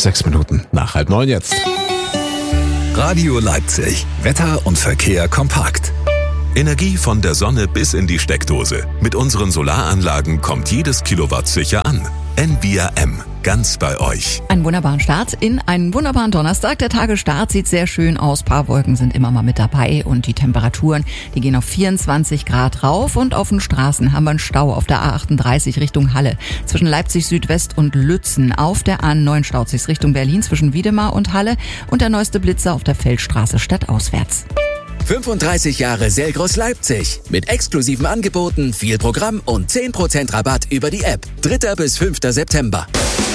6 Minuten nach 8:30 jetzt. Radio Leipzig. Wetter und Verkehr kompakt. Energie von der Sonne bis in die Steckdose. Mit unseren Solaranlagen kommt jedes Kilowatt sicher an. Envia M. Ganz bei euch. Einen wunderbaren Start in einen wunderbaren Donnerstag. Der Tagesstart sieht sehr schön aus. Ein paar Wolken sind immer mal mit dabei und die Temperaturen, die gehen auf 24 Grad rauf und auf den Straßen haben wir einen Stau auf der A38 Richtung Halle. Zwischen Leipzig Südwest und Lützen. Auf der A9 staut sich's Richtung Berlin zwischen Wiedemar und Halle und der neueste Blitzer auf der Feldstraße stadtauswärts. 35 Jahre Selgros Leipzig. Mit exklusiven Angeboten, viel Programm und 10% Rabatt über die App. 3. bis 5. September.